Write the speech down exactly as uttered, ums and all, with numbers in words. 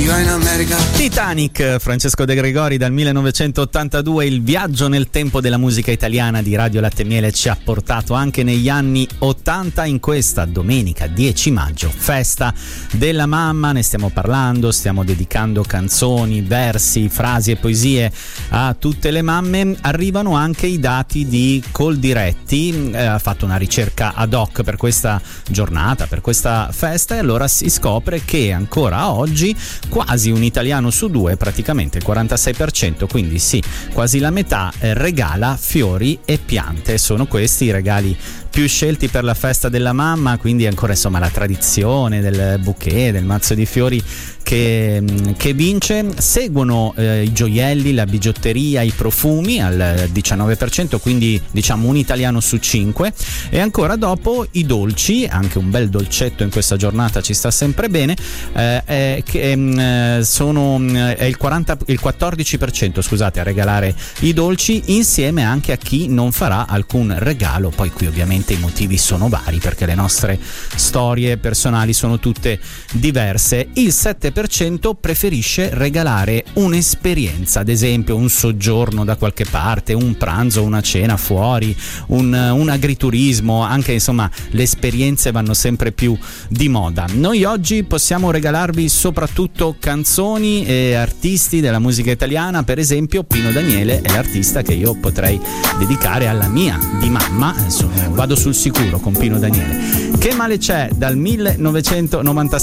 viva in America. Titanic, Francesco De Gregori, dal millenovecentottantadue. Il viaggio nel tempo della musica italiana di Radio Latte e Miele ci ha portato anche negli anni ottanta, in questa domenica dieci maggio, festa della mamma. Ne stiamo parlando, stiamo dedicando canzoni, versi, frasi e poesie a tutte le mamme. Arrivano anche i dati di Coldiretti, eh, ha fatto una ricerca ad hoc per questa giornata, per questa festa, e allora si scopre che ancora oggi quasi un italiano su due, praticamente il quarantasei per cento, quindi sì, quasi la metà, eh, regala fiori e piante. Sono questi i regali più scelti per la festa della mamma, quindi ancora insomma la tradizione del bouquet, del mazzo di fiori che, che vince. Seguono eh, i gioielli, la bigiotteria, i profumi al diciannove per cento, quindi diciamo un italiano su cinque, e ancora dopo i dolci, anche un bel dolcetto in questa giornata ci sta sempre bene, eh, eh, che eh, sono è il, quaranta, il quattordici per cento, scusate, a regalare i dolci, insieme anche a chi non farà alcun regalo. Poi qui ovviamente i motivi sono vari, perché le nostre storie personali sono tutte diverse. Il sette per cento preferisce regalare un'esperienza, ad esempio un soggiorno da qualche parte, un pranzo, una cena fuori, un, un agriturismo. Anche insomma le esperienze vanno sempre più di moda. Noi oggi possiamo regalarvi soprattutto canzoni e artisti della musica italiana. Per esempio Pino Daniele è l'artista che io potrei dedicare alla mia di mamma. Insomma, vado sul sicuro con Pino Daniele. Che male c'è, dal millenovecentonovantasei.